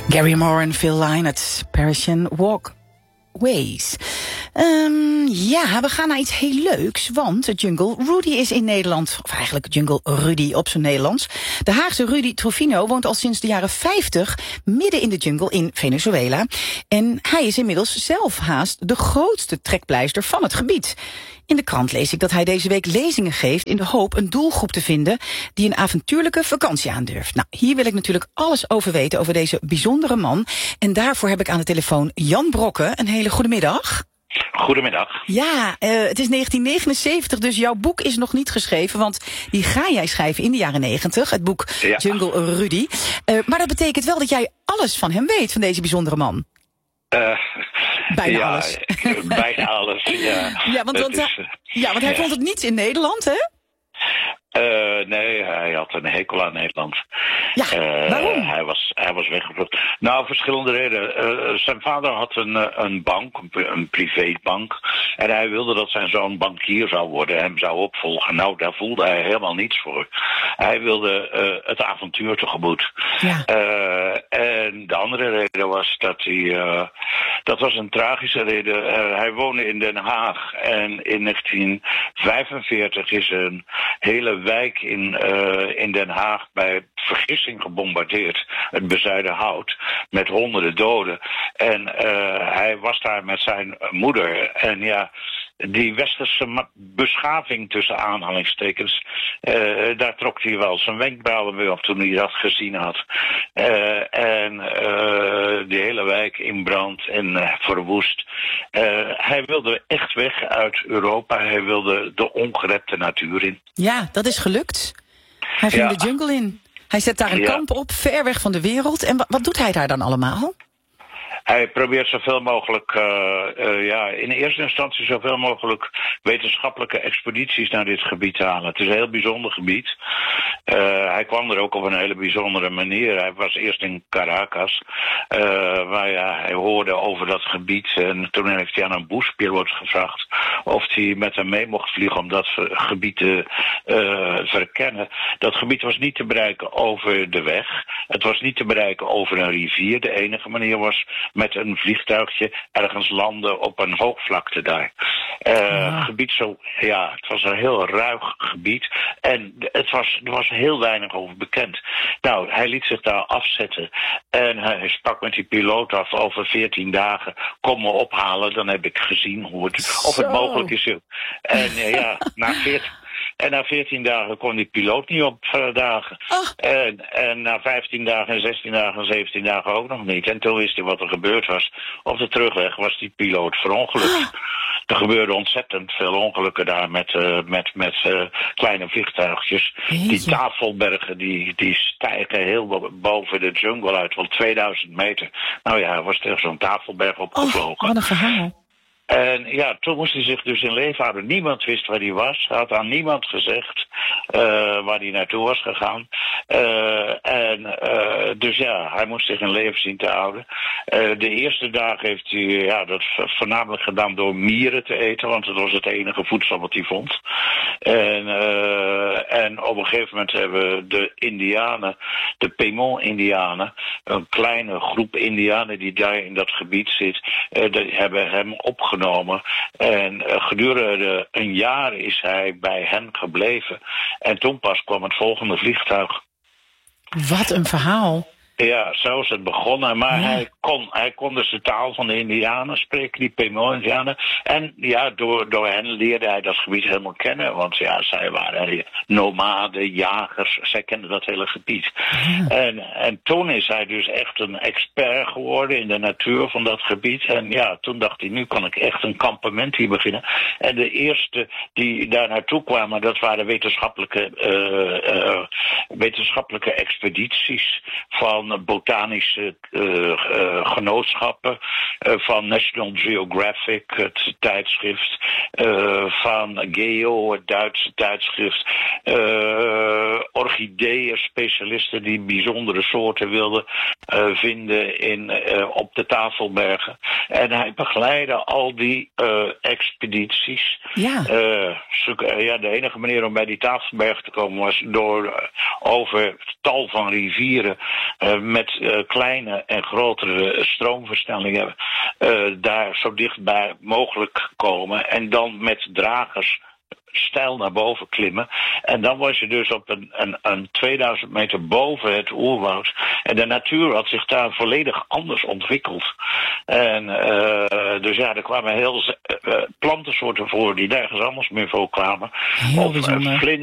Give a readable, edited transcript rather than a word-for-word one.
Gary Moore en Phil Lynott, Parisian Walkways. Ja, we gaan naar iets heel leuks, want Jungle Rudy is in Nederland, of eigenlijk Jungle Rudy op zijn Nederlands. De Haagse Rudy Trofino woont al sinds de jaren 50 midden in de jungle in Venezuela. En hij is inmiddels zelf haast de grootste trekpleister van het gebied. In de krant lees ik dat hij deze week lezingen geeft in de hoop een doelgroep te vinden die een avontuurlijke vakantie aandurft. Nou, hier wil ik natuurlijk alles over weten over deze bijzondere man. En daarvoor heb ik aan de telefoon Jan Brokke. Een hele goede middag. Goedemiddag. Ja, het is 1979, dus jouw boek is nog niet geschreven, want die ga jij schrijven in de jaren 90, het boek Jungle Rudy. Maar dat betekent wel dat jij alles van hem weet, van deze bijzondere man. Bijna alles. Bijna alles, ja. Want hij vond het niets in Nederland, hè? Nee, hij had een hekel aan Nederland. Ja, waarom? Hij was weggevlucht. Nou, verschillende redenen. Zijn vader had een bank, een privébank. En hij wilde dat zijn zoon bankier zou worden, hem zou opvolgen. Nou, daar voelde hij helemaal niets voor. Hij wilde het avontuur tegemoet. Ja. En de andere reden was dat hij... dat was een tragische reden. Hij woonde in Den Haag. En in 1945 is een hele wijk in Den Haag bij vergissing gebombardeerd. Het Bezuidenhout. Met honderden doden. En hij was daar met zijn moeder. En ja, die westerse beschaving tussen aanhalingstekens, daar trok hij wel zijn wenkbrauwen mee op toen hij dat gezien had. En de hele wijk in brand en verwoest. Hij wilde echt weg uit Europa. Hij wilde de ongerepte natuur in. Ja, dat is gelukt. Hij ging de jungle in. Hij zet daar een kamp op, ver weg van de wereld. En wat doet hij daar dan allemaal? Hij probeert zoveel mogelijk, in eerste instantie zoveel mogelijk wetenschappelijke expedities naar dit gebied te halen. Het is een heel bijzonder gebied. Hij kwam er ook op een hele bijzondere manier. Hij was eerst in Caracas, waar hij hoorde over dat gebied. En toen heeft hij aan een bushpiloot gevraagd of hij met hem mee mocht vliegen om dat gebied te verkennen. Dat gebied was niet te bereiken over de weg. Het was niet te bereiken over een rivier. De enige manier was met een vliegtuigje ergens landen op een hoogvlakte daar. Gebied het was een heel ruig gebied. En er was heel weinig over bekend. Nou, hij liet zich daar afzetten. En hij sprak met die piloot af over 14 dagen. Kom me ophalen, dan heb ik gezien of het mogelijk is. En na 14 dagen kon die piloot niet opdagen. En na 15 dagen en 16 dagen en 17 dagen ook nog niet. En toen wist hij wat er gebeurd was. Op de terugweg was die piloot verongelukt. Er gebeurde ontzettend veel ongelukken daar met kleine vliegtuigjes. Die tafelbergen die stijgen heel boven de jungle uit, wel 2000 meter. Nou ja, hij was tegen zo'n tafelberg opgevlogen. Wat een verhaal. En ja, toen moest hij zich dus in leven houden. Niemand wist waar hij was. Hij had aan niemand gezegd waar hij naartoe was gegaan. Dus ja, hij moest zich in leven zien te houden. De eerste dag heeft hij dat voornamelijk gedaan door mieren te eten, want dat was het enige voedsel wat hij vond. En op een gegeven moment hebben de Indianen, de Pemon-Indianen, een kleine groep Indianen die daar in dat gebied zit, die hebben hem opgenomen. En gedurende een jaar is hij bij hen gebleven. En toen pas kwam het volgende vliegtuig. Wat een verhaal. Ja, zo is het begonnen. Maar hij kon dus de taal van de Indianen spreken, die Pemon-Indianen. En ja, door hen leerde hij dat gebied helemaal kennen. Want ja, zij waren nomaden, jagers. Zij kenden dat hele gebied. En toen is hij dus echt een expert geworden in de natuur van dat gebied. En ja, toen dacht hij, nu kan ik echt een kampement hier beginnen. En de eerste die daar naartoe kwamen, dat waren wetenschappelijke expedities van botanische genootschappen, van National Geographic, het tijdschrift, van Geo, het Duitse tijdschrift, orchideeën-specialisten die bijzondere soorten wilden vinden op de Tafelbergen. En hij begeleidde al die expedities. Ja. De enige manier om bij die Tafelbergen te komen was door over tal van rivieren met kleine en grotere stroomversnellingen daar zo dichtbij mogelijk komen. En dan met dragers steil naar boven klimmen. En dan was je dus op een 2000 meter boven het oerwoud. En de natuur had zich daar volledig anders ontwikkeld. En dus ja, er kwamen heel plantensoorten voor die nergens anders meer voorkwamen. Heel bijzonder.